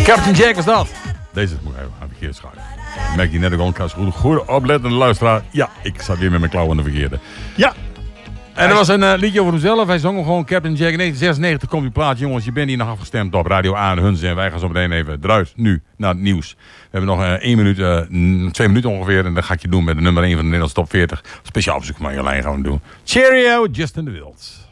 Captain Jack was dat. Deze moet ik even aan verkeerd schrijven. Merk je net ook al, ik was goed oplettende luisteraar. Ja, ik zat weer met mijn klauwen aan de verkeerde. Ja. En er was een liedje over hemzelf. Hij zong gewoon Captain Jack. In 1996 komt die plaat. Jongens, je bent hier nog afgestemd op Radio A en Huns. En wij gaan zo meteen even eruit. Nu, naar het nieuws. We hebben nog 2 minuten ongeveer. En dan ga ik je doen met de nummer 1 van de Nederlandse Top 40. Speciaal verzoek van Jolijn gaan we doen. Cheerio, Justin de Wild.